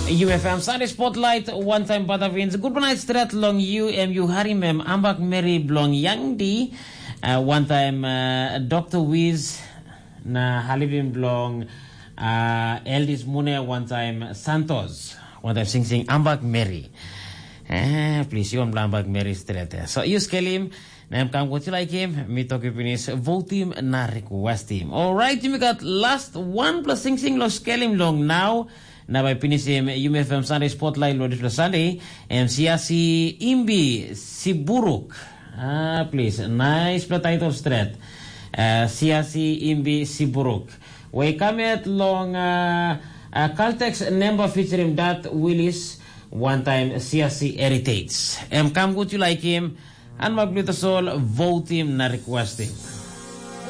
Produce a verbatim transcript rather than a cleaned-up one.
U F M Sunday Spotlight, one time Badavins. Good night, straight long U M U Harimem, Ambak Mary Blong Yang Di, uh, one time uh, Doctor Wiz, na Halibim Blong, uh, Eldis Mune, one time Santos, one time Sing Sing Ambak Mary. Eh, please, you Ambak Mary straight. So, you scale him. Nam kam ko like him, me talk pinis vote him na request him. All right, you got last one plus Sing Sing lo scale him long now. Na by pinisim U F M Sunday Spotlight lo display Sunday M C A si Imbi Siburuk. Ah, please, nice play title straight. Uh, Siasi Imbi Siburuk. We come at long uh, uh, Caltex number featuring that Willis one time Siasi Heritage. M come good you like him and mag soul vote him na request him.